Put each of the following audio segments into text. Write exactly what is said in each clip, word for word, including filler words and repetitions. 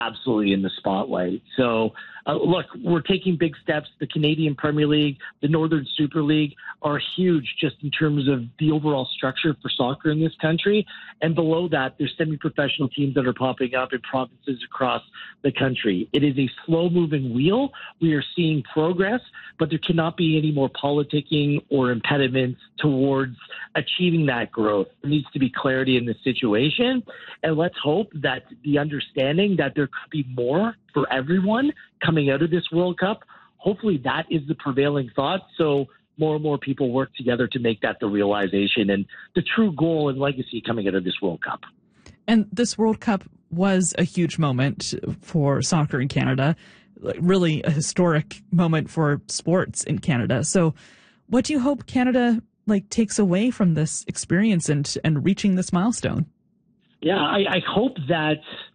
absolutely in the spotlight. So, uh, look, we're taking big steps. The Canadian Premier League, the Northern Super League are huge just in terms of the overall structure for soccer in this country. And below that, there's semi-professional teams that are popping up in provinces across the country. It is a slow-moving wheel. We are seeing progress, but there cannot be any more politicking or impediments towards achieving that growth. There needs to be clarity in the situation. And let's hope that the understanding that there could be more for everyone coming out of this World Cup, hopefully that is the prevailing thought. So more and more people work together to make that the realization and the true goal and legacy coming out of this World Cup. And this World Cup was a huge moment for soccer in Canada, really a historic moment for sports in Canada. So what do you hope Canada like takes away from this experience and, and reaching this milestone? Yeah, I, I hope that,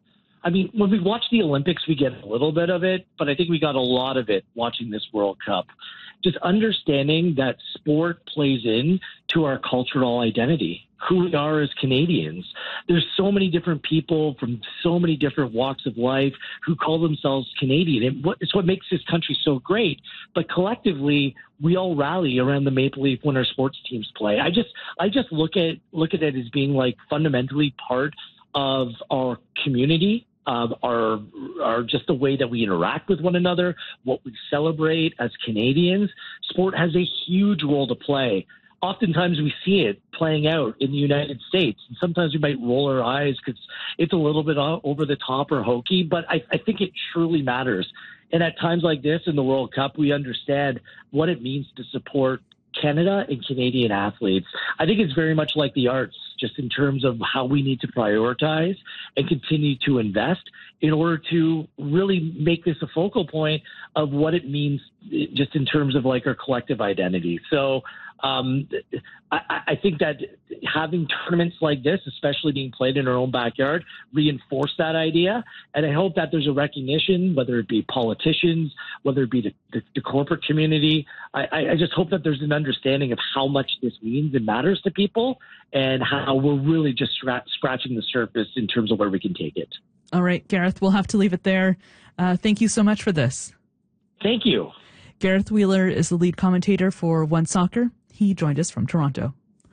I mean, when we watch the Olympics, we get a little bit of it, but I think we got a lot of it watching this World Cup. Just understanding that sport plays in to our cultural identity, who we are as Canadians. There's so many different people from so many different walks of life who call themselves Canadian. And what, it's what makes this country so great. But collectively, we all rally around the Maple Leaf when our sports teams play. I just, I just look at look at it as being like fundamentally part of our community. Um, our, our just the way that we interact with one another, what we celebrate as Canadians. Sport has a huge role to play. Oftentimes we see it playing out in the United States, and sometimes we might roll our eyes because it's a little bit over the top or hokey, but I, I think it truly matters. And at times like this in the World Cup, we understand what it means to support Canada and Canadian athletes. I think it's very much like the arts, just in terms of how we need to prioritize and continue to invest in order to really make this a focal point of what it means just in terms of like our collective identity. So um, I, I think that having tournaments like this, especially being played in our own backyard, reinforce that idea. And I hope that there's a recognition, whether it be politicians, whether it be the, the, the corporate community. I, I just hope that there's an understanding of how much this means and matters to people and how we're really just scratch, scratching the surface in terms of where we can take it. All right, Gareth, we'll have to leave it there. Uh, thank you so much for this. Thank you. Gareth Wheeler is the lead commentator for One Soccer. He joined us from Toronto.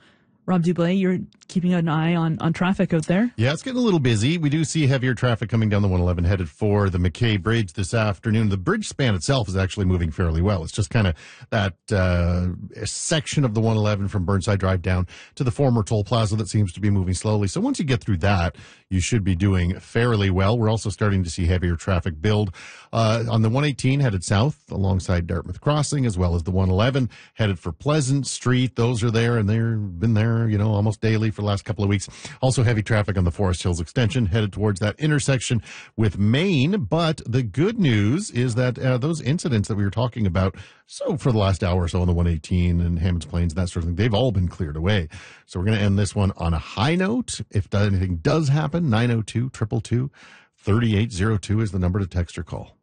Rob Dublé, you're keeping an eye on, on traffic out there? Yeah, it's getting a little busy. We do see heavier traffic coming down the one eleven headed for the McKay Bridge this afternoon. The bridge span itself is actually moving fairly well. It's just kind of that uh, section of the one eleven from Burnside Drive down to the former toll plaza that seems to be moving slowly. So once you get through that, you should be doing fairly well. We're also starting to see heavier traffic build uh, on the one eighteen headed south alongside Dartmouth Crossing, as well as the one eleven headed for Pleasant Street. Those are there, and they've been there, you know, almost daily for the last couple of weeks. Also heavy traffic on the Forest Hills extension headed towards that intersection with Maine. But the good news is that uh, those incidents that we were talking about, so for the last hour or so on the one eighteen and Hammonds Plains, that sort of thing, they've all been cleared away. So we're going to end this one on a high note. If anything does happen, nine oh two, two two two, three eight oh two is the number to text or call.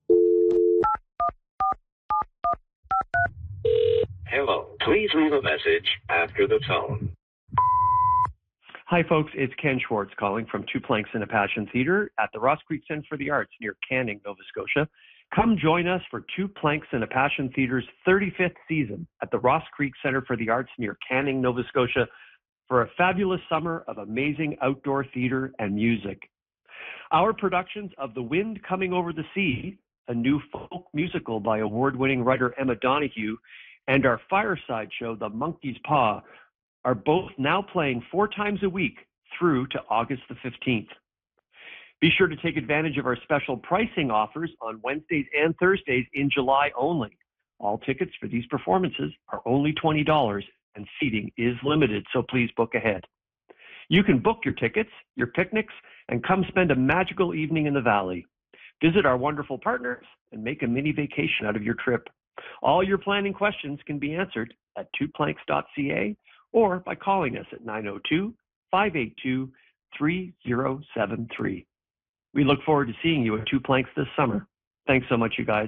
Hello. Please leave a message after the tone. Hi, folks. It's Ken Schwartz calling from Two Planks and a Passion Theater at the Ross Creek Centre for the Arts near Canning, Nova Scotia. Come join us for Two Planks and a Passion Theater's thirty-fifth season at the Ross Creek Centre for the Arts near Canning, Nova Scotia for a fabulous summer of amazing outdoor theater and music. Our productions of The Wind Coming Over the Sea, a new folk musical by award-winning writer Emma Donoghue, and our fireside show, The Monkey's Paw, are both now playing four times a week through to August the fifteenth. Be sure to take advantage of our special pricing offers on Wednesdays and Thursdays in July only. All tickets for these performances are only twenty dollars and seating is limited, so please book ahead. You can book your tickets, your picnics, and come spend a magical evening in the Valley. Visit our wonderful partners and make a mini vacation out of your trip. All your planning questions can be answered at two planks dot c a or by calling us at nine oh two, five eight two, three oh seven three. We look forward to seeing you at Two Planks this summer. Thanks so much, you guys.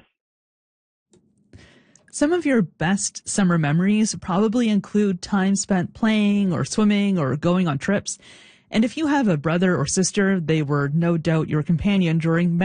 Some of your best summer memories probably include time spent playing or swimming or going on trips. And if you have a brother or sister, they were no doubt your companion during